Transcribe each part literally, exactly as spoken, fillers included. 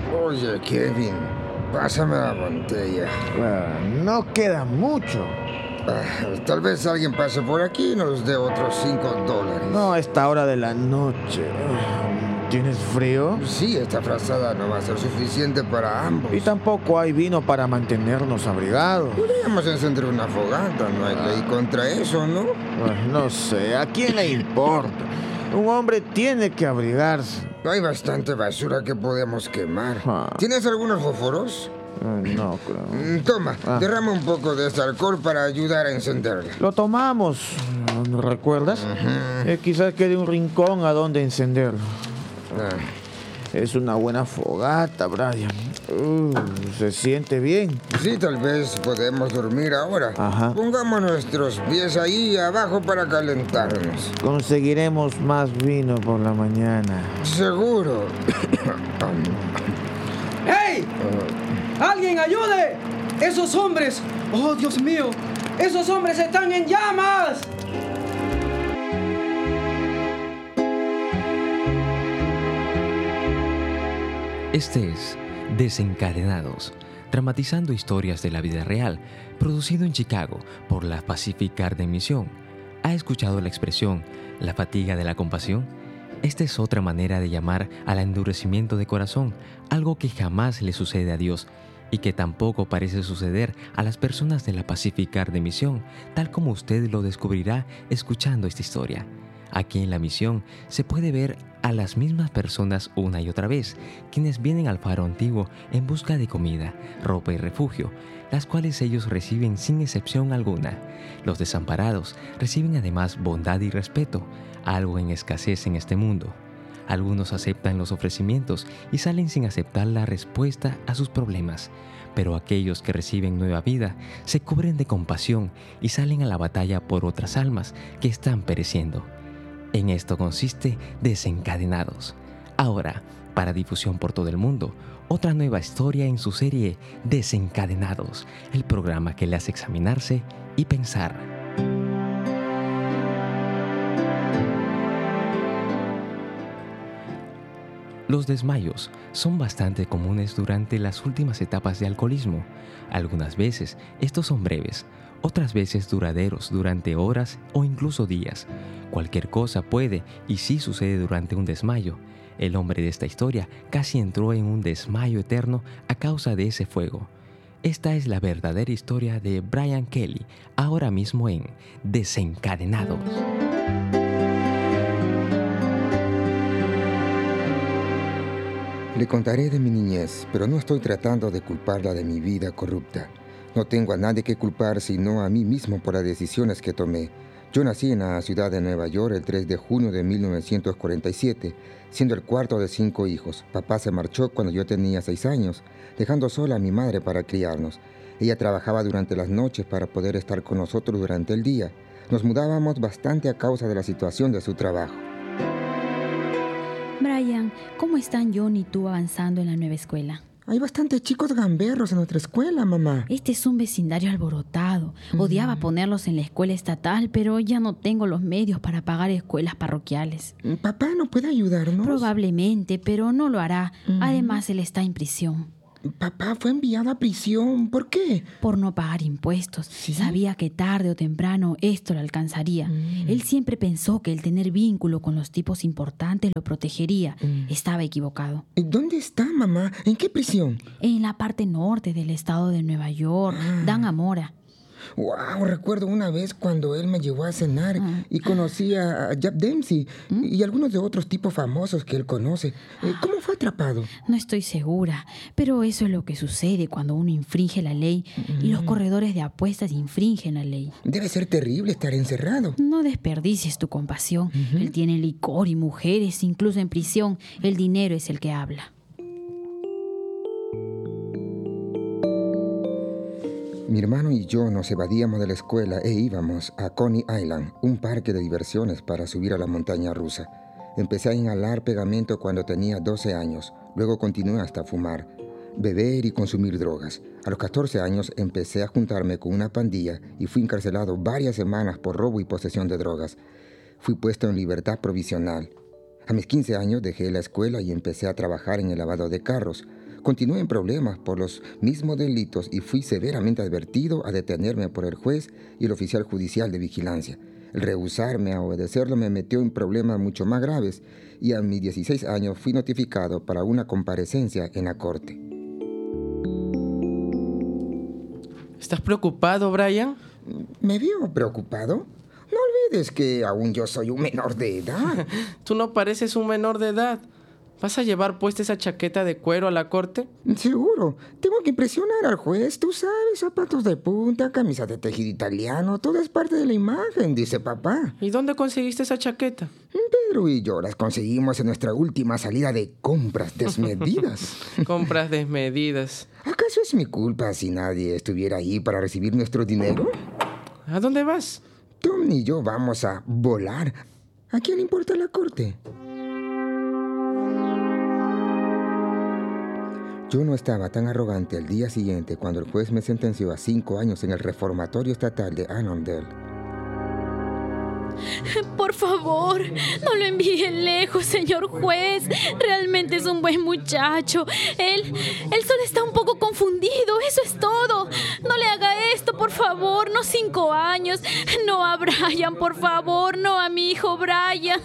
Oye, Kevin, pásame la botella. Ah, no queda mucho. Ah, tal vez alguien pase por aquí y nos dé otros cinco dólares. No a esta hora de la noche. Ah, ¿Tienes frío? Sí, esta frazada no va a ser suficiente para ambos. Y tampoco hay vino para mantenernos abrigados. Podríamos encender una fogata, no hay ley contra eso, ¿no? Ah, no sé, ¿a quién le importa? Un hombre tiene que abrigarse. Hay bastante basura que podemos quemar. Ah. ¿Tienes algunos fósforos? Ah, no creo. Mm, Toma, Ah. derrama un poco de este alcohol para ayudar a encenderla. Lo tomamos, ¿no recuerdas? Ujú. Eh, quizás quede un rincón a donde encenderlo. Ah. Es una buena fogata, Brian. Uh, se siente bien. Sí, tal vez podemos dormir ahora. Ajá. Pongamos nuestros pies ahí abajo para calentarnos. Conseguiremos más vino por la mañana. Seguro. ¡Hey! ¡Alguien ayude! ¡Esos hombres! ¡Oh, Dios mío! ¡Esos hombres están en llamas! Este es Desencadenados, dramatizando historias de la vida real, producido en Chicago por la Pacific Garden Mission. ¿Ha escuchado la expresión la fatiga de la compasión? Esta es otra manera de llamar al endurecimiento de corazón, algo que jamás le sucede a Dios y que tampoco parece suceder a las personas de la Pacific Garden Mission, tal como usted lo descubrirá escuchando esta historia. Aquí en la misión se puede ver a las mismas personas una y otra vez, quienes vienen al faro antiguo en busca de comida, ropa y refugio, las cuales ellos reciben sin excepción alguna. Los desamparados reciben además bondad y respeto, algo en escasez en este mundo. Algunos aceptan los ofrecimientos y salen sin aceptar la respuesta a sus problemas, pero aquellos que reciben nueva vida se cubren de compasión y salen a la batalla por otras almas que están pereciendo. En esto consiste Desencadenados. Ahora, para difusión por todo el mundo, otra nueva historia en su serie Desencadenados, el programa que le hace examinarse y pensar. Los desmayos son bastante comunes durante las últimas etapas de alcoholismo. Algunas veces estos son breves, otras veces duraderos durante horas o incluso días. Cualquier cosa puede y sí sucede durante un desmayo. El hombre de esta historia casi entró en un desmayo eterno a causa de ese fuego. Esta es la verdadera historia de Brian Kelly, ahora mismo en Desencadenados. Le contaré de mi niñez, pero no estoy tratando de culparla de mi vida corrupta. No tengo a nadie que culpar sino a mí mismo por las decisiones que tomé. Yo nací en la ciudad de Nueva York el tres de junio de mil novecientos cuarenta y siete, siendo el cuarto de cinco hijos. Papá se marchó cuando yo tenía seis años, dejando sola a mi madre para criarnos. Ella trabajaba durante las noches para poder estar con nosotros durante el día. Nos mudábamos bastante a causa de la situación de su trabajo. Brian, ¿cómo están John y tú avanzando en la nueva escuela? Hay bastantes chicos gamberros en nuestra escuela, mamá. Este es un vecindario alborotado. Odiaba Mm. ponerlos en la escuela estatal, pero ya no tengo los medios para pagar escuelas parroquiales. ¿Papá no puede ayudarnos? Probablemente, pero no lo hará. Mm. Además, él está en prisión. Papá fue enviado a prisión. ¿Por qué? Por no pagar impuestos. ¿Sí? Sabía que tarde o temprano esto lo alcanzaría. Mm. Él siempre pensó que el tener vínculo con los tipos importantes lo protegería. Mm. Estaba equivocado. ¿Y dónde está, mamá? ¿En qué prisión? En la parte norte del estado de Nueva York, Ah. Dan Amora. Wow, recuerdo una vez cuando él me llevó a cenar Ah. y conocí a Jack Dempsey ¿Mm? y algunos de otros tipos famosos que él conoce. Eh, ¿Cómo fue atrapado? No estoy segura, pero eso es lo que sucede cuando uno infringe la ley y los corredores de apuestas infringen la ley. Debe ser terrible estar encerrado. No desperdicies tu compasión. Él tiene licor y mujeres, incluso en prisión. El dinero es el que habla. Mi hermano y yo nos evadíamos de la escuela e íbamos a Coney Island, un parque de diversiones para subir a la montaña rusa. Empecé a inhalar pegamento cuando tenía doce años, luego continué hasta fumar, beber y consumir drogas. A los catorce años empecé a juntarme con una pandilla y fui encarcelado varias semanas por robo y posesión de drogas. Fui puesto en libertad provisional. A mis quince años dejé la escuela y empecé a trabajar en el lavado de carros. continué en problemas por los mismos delitos y fui severamente advertido a detenerme por el juez y el oficial judicial de vigilancia. El rehusarme a obedecerlo me metió en problemas mucho más graves y a mis dieciséis años fui notificado para una comparecencia en la corte. ¿Estás preocupado, Brian? ¿Me veo preocupado? No olvides que aún yo soy un menor de edad. Tú no pareces un menor de edad. ¿Vas a llevar puesta esa chaqueta de cuero a la corte? Seguro. Tengo que impresionar al juez. Tú sabes, zapatos de punta, camisa de tejido italiano. Todo es parte de la imagen, dice papá. ¿Y dónde conseguiste esa chaqueta? Pedro y yo las conseguimos en nuestra última salida de compras desmedidas. Compras desmedidas. ¿Acaso es mi culpa si nadie estuviera ahí para recibir nuestro dinero? ¿A dónde vas? Tom y yo vamos a volar. ¿A quién le importa la corte? Yo no estaba tan arrogante el día siguiente cuando el juez me sentenció a cinco años en el reformatorio estatal de Annandale. Por favor, no lo envíe lejos, señor juez. Realmente es un buen muchacho. Él, él solo está un poco confundido, eso es todo. No le haga esto, por favor, no cinco años. No a Brian, por favor, no a mi hijo Brian.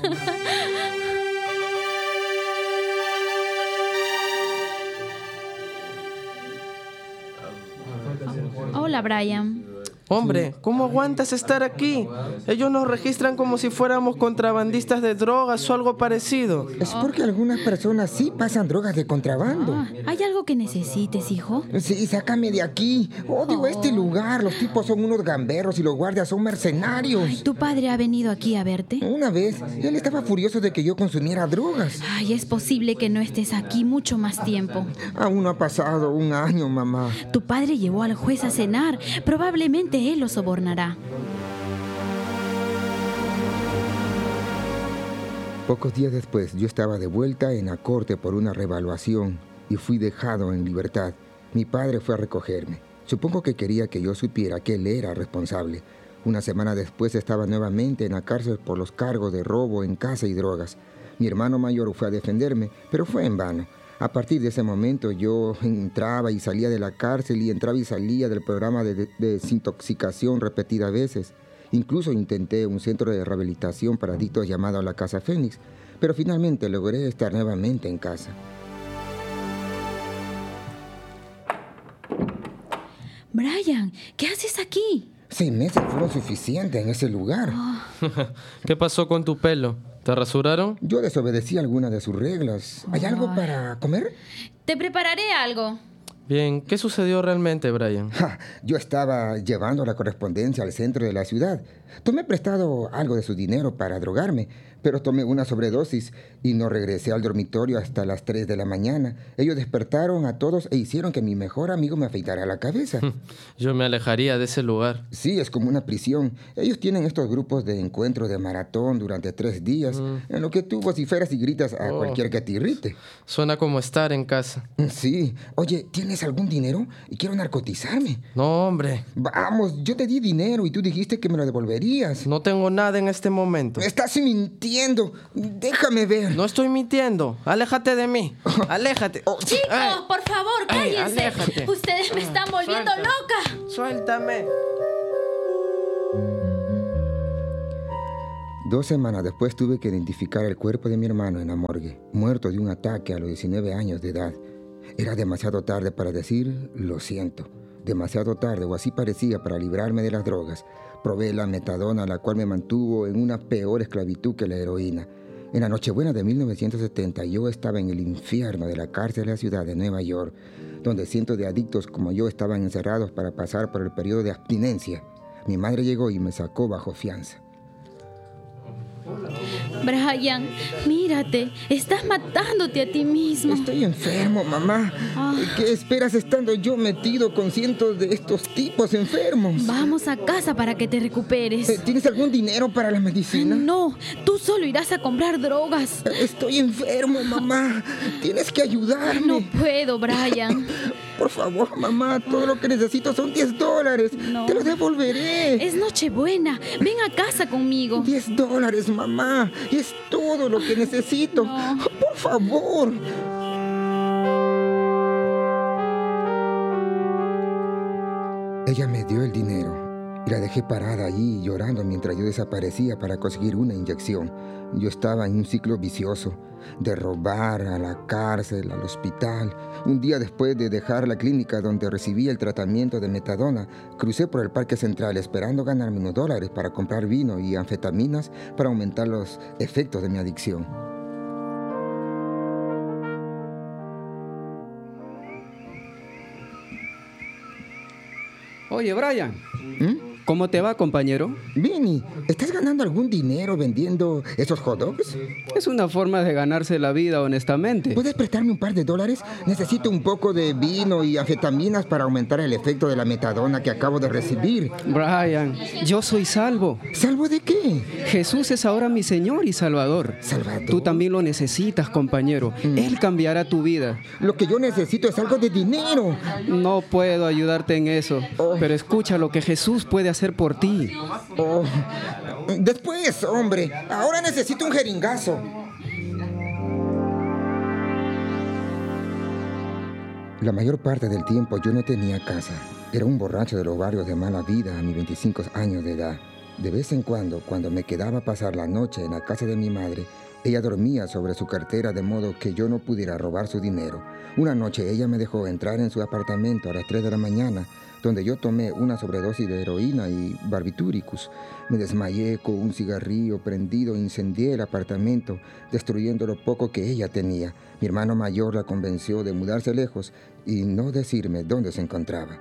Hola, Brian. Hombre, ¿cómo aguantas estar aquí? Ellos nos registran como si fuéramos contrabandistas de drogas o algo parecido. Es porque algunas personas sí pasan drogas de contrabando. Ah, ¿hay algo que necesites, hijo? Sí, sácame de aquí. Odio Oh. este lugar. Los tipos son unos gamberros y los guardias son mercenarios. ¿Tu padre ha venido aquí a verte? Una vez, él estaba furioso de que yo consumiera drogas. Ay, es posible que no estés aquí mucho más tiempo. Aún no ha pasado un año, mamá. Tu padre llevó al juez a cenar. Probablemente él lo sobornará. Pocos días después, yo estaba de vuelta en la corte por una revaluación y fui dejado en libertad. Mi padre fue a recogerme. Supongo que quería que yo supiera que él era responsable. Una semana después estaba nuevamente en la cárcel por los cargos de robo en casa y drogas. Mi hermano mayor fue a defenderme, pero fue en vano. A partir de ese momento yo entraba y salía de la cárcel y entraba y salía del programa de, de, de desintoxicación repetidas veces. Incluso intenté un centro de rehabilitación para adictos llamado la Casa Fénix, pero finalmente logré estar nuevamente en casa. Brian, ¿qué haces aquí? Seis meses fueron suficientes en ese lugar. ¿Qué pasó con tu pelo? ¿Te rasuraron? Yo desobedecí algunas de sus reglas. ¿Hay algo para comer? Te prepararé algo. Bien, ¿qué sucedió realmente, Brian? Ja, yo estaba llevando la correspondencia al centro de la ciudad. Tomé prestado algo de su dinero para drogarme, pero tomé una sobredosis y no regresé al dormitorio hasta las tres de la mañana. Ellos despertaron a todos e hicieron que mi mejor amigo me afeitara la cabeza. Yo me alejaría de ese lugar. Sí, es como una prisión. Ellos tienen estos grupos de encuentro de maratón durante tres días, mm. en lo que tú vociferas y gritas a oh. cualquier que te irrite. Suena como estar en casa. Sí. Oye, ¿tienes algún dinero? Y quiero narcotizarme. No, hombre. Vamos, yo te di dinero y tú dijiste que me lo devolverías. No tengo nada en este momento. Estás mintiendo. Déjame ver. No estoy mintiendo. Aléjate de mí. Aléjate. Oh. Chicos, ay. por favor, cállense. Ay, Ustedes me están volviendo Suelta. loca. Suéltame. Dos semanas después tuve que identificar el cuerpo de mi hermano en la morgue, muerto de un ataque a los diecinueve años de edad. Era demasiado tarde para decir, lo siento. Demasiado tarde, o así parecía, para librarme de las drogas. Probé la metadona, la cual me mantuvo en una peor esclavitud que la heroína. En la Nochebuena de mil novecientos setenta, yo estaba en el infierno de la cárcel de la ciudad de Nueva York, donde cientos de adictos como yo estaban encerrados para pasar por el periodo de abstinencia. Mi madre llegó y me sacó bajo fianza. Brian, mírate, estás matándote a ti mismo. Estoy enfermo, mamá. Oh. ¿Qué esperas estando yo metido con cientos de estos tipos enfermos? Vamos a casa para que te recuperes. ¿Tienes algún dinero para la medicina? No, tú solo irás a comprar drogas. Estoy enfermo, mamá. Tienes que ayudarme. No puedo, Brian. Por favor, mamá, todo lo que necesito son diez dólares. No. Te lo devolveré. Es Nochebuena. Ven a casa conmigo. diez dólares, mamá. Es todo lo que necesito. No. Por favor. Ella me dio el dinero y la dejé parada allí llorando mientras yo desaparecía para conseguir una inyección. Yo estaba en un ciclo vicioso de robar, a la cárcel, al hospital. Un día después de dejar la clínica donde recibí el tratamiento de metadona, crucé por el Parque Central esperando ganarme unos dólares para comprar vino y anfetaminas para aumentar los efectos de mi adicción. Oye, Brian, ¿Mm? ¿cómo te va, compañero? Vinny, ¿estás ganando algún dinero vendiendo esos hot dogs? Es una forma de ganarse la vida, honestamente. ¿Puedes prestarme un par de dólares? Necesito un poco de vino y anfetaminas para aumentar el efecto de la metadona que acabo de recibir. Brian, yo soy salvo. ¿Salvo de qué? Jesús es ahora mi Señor y Salvador. Salvador. Tú también lo necesitas, compañero. Mm. Él cambiará tu vida. Lo que yo necesito es algo de dinero. No puedo ayudarte en eso, Oh. pero escucha lo que Jesús puede hacer por ti. Oh. Después, hombre. Ahora necesito un jeringazo. La mayor parte del tiempo yo no tenía casa. Era un borracho de los barrios de mala vida a mis veinticinco años de edad. De vez en cuando, cuando me quedaba a pasar la noche en la casa de mi madre, ella dormía sobre su cartera de modo que yo no pudiera robar su dinero. Una noche ella me dejó entrar en su apartamento a las tres de la mañana, donde yo tomé una sobredosis de heroína y barbitúricos. Me desmayé con un cigarrillo prendido e incendié el apartamento, destruyendo lo poco que ella tenía. Mi hermano mayor la convenció de mudarse lejos y no decirme dónde se encontraba.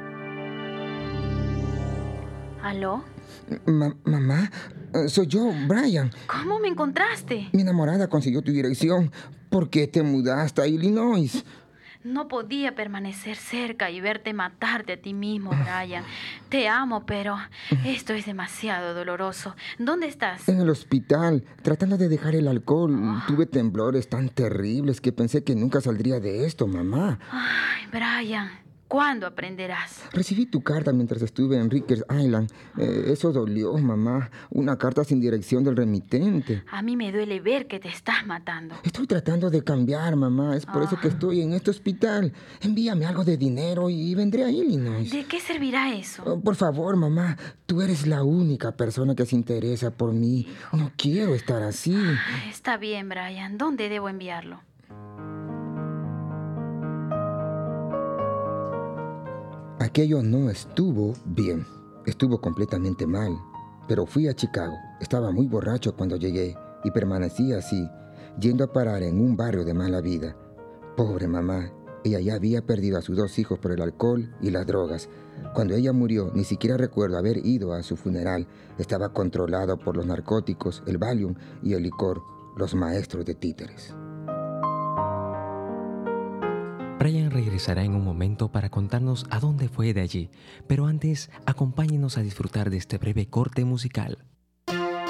¿Aló? Ma- mamá, eh, soy yo, Brian. ¿Cómo me encontraste? Mi enamorada consiguió tu dirección. ¿Por qué te mudaste a Illinois? No podía permanecer cerca y verte matarte a ti mismo, Brian. Te amo, pero esto es demasiado doloroso. ¿Dónde estás? En el hospital, tratando de dejar el alcohol. Tuve temblores tan terribles que pensé que nunca saldría de esto, mamá. Ay, Brian, ¿cuándo aprenderás? Recibí tu carta mientras estuve en Rikers Island. Eh, eso dolió, mamá. Una carta sin dirección del remitente. A mí me duele ver que te estás matando. Estoy tratando de cambiar, mamá. Es por eso que estoy en este hospital. Envíame algo de dinero y vendré a Illinois. ¿De qué servirá eso? Oh, por favor, mamá. Tú eres la única persona que se interesa por mí. No quiero estar así. Está bien, Brian. ¿Dónde debo enviarlo? Aquello no estuvo bien. Estuvo completamente mal. Pero fui a Chicago. Estaba muy borracho cuando llegué y permanecí así, yendo a parar en un barrio de mala vida. Pobre mamá. Ella ya había perdido a sus dos hijos por el alcohol y las drogas. Cuando ella murió, ni siquiera recuerdo haber ido a su funeral. Estaba controlado por los narcóticos, el Valium y el licor, los maestros de títeres. Brian regresará en un momento para contarnos a dónde fue de allí, pero antes acompáñenos a disfrutar de este breve corte musical.